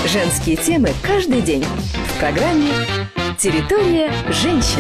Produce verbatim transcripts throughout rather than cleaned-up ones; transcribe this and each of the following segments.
Женские темы каждый день в программе «Территория женщин».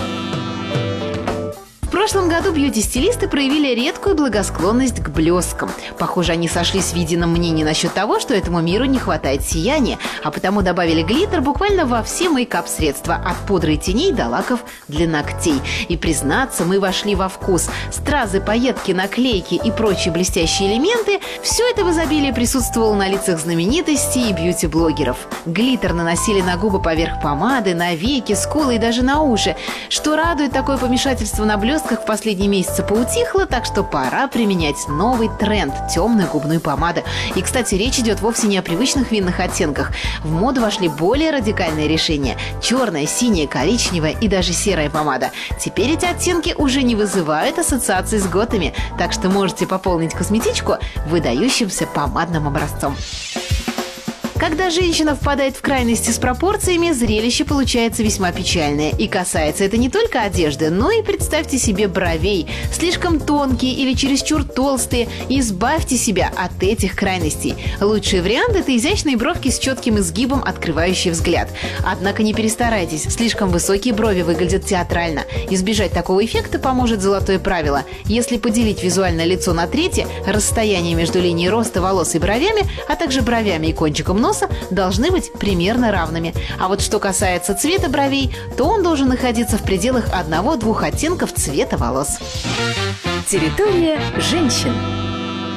В прошлом году бьюти-стилисты проявили редкую благосклонность к блескам. Похоже, они сошлись в едином мнении насчет того, что этому миру не хватает сияния, а потому добавили глиттер буквально во все мейкап-средства, от пудры и теней до лаков для ногтей. И, признаться, мы вошли во вкус. Стразы, пайетки, наклейки и прочие блестящие элементы – все это в изобилии присутствовало на лицах знаменитостей и бьюти-блогеров. Глиттер наносили на губы поверх помады, на веки, скулы и даже на уши. Что радует, такое помешательство на блестках в последние месяцы поутихло, так что пора применять новый тренд – темную губную помаду. И, кстати, речь идет вовсе не о привычных винных оттенках. В моду вошли более радикальные решения – черная, синяя, коричневая и даже серая помада. Теперь эти оттенки уже не вызывают ассоциаций с готами, так что можете пополнить косметичку выдающимся помадным образцом. Когда женщина впадает в крайности с пропорциями, зрелище получается весьма печальное. И касается это не только одежды, но и, представьте себе, бровей. Слишком тонкие или чересчур толстые. Избавьте себя от этих крайностей. Лучший вариант – это изящные бровки с четким изгибом, открывающие взгляд. Однако не перестарайтесь, слишком высокие брови выглядят театрально. Избежать такого эффекта поможет золотое правило. Если поделить визуальное лицо на трети, расстояние между линией роста волос и бровями, а также бровями и кончиком носа должны быть примерно равными. А вот что касается цвета бровей, то он должен находиться в пределах одного-двух оттенков цвета волос. Территория женщин.